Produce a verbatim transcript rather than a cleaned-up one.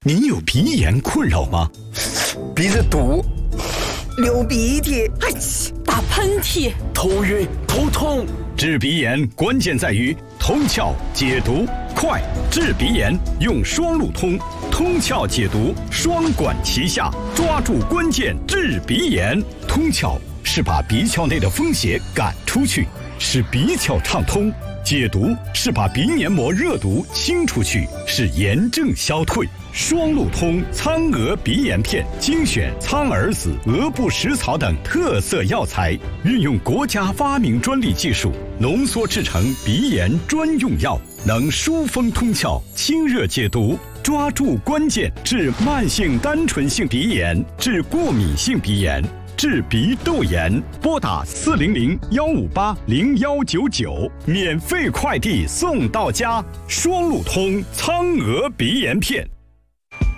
您有鼻炎困扰吗？ 鼻子堵， 流鼻涕， 哎，打喷嚏， 头晕头痛。 治鼻炎关键在于通窍解毒快，治鼻炎用双路通，通窍解毒双管齐下，抓住关键治鼻炎。通窍是把鼻窍内的风邪赶出去，使鼻窍畅通；解毒是把鼻黏膜热毒清出去，使炎症消退。双路通苍鹅鼻炎片精选苍耳子、鹅不食草等特色药材，运用国家发明专利技术浓缩制成鼻炎专用药，能疏风通窍、清热解毒，抓住关键治慢性单纯性鼻炎、治过敏性鼻炎、治鼻窦炎。拨打四零零幺五八零幺九九，免费快递送到家。双路通苍鹅鼻炎片。